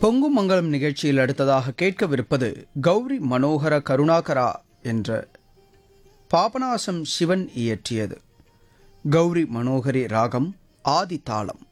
பொங்கும் மங்களம் நிகழ்ச்சியில் அடுத்ததாக கேட்கவிருப்பது கௌரி மனோகர கருணாகரா என்ற பாபநாசம் சிவன் இயற்றியது. கௌரி மனோகரி ராகம் ஆதி தாளம்.